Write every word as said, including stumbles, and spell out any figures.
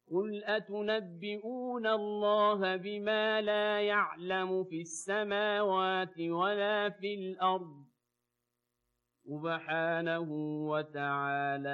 قل أتنبئون الله بما لا يعلم في السماوات ولا في الأرض سبحانه وتعالى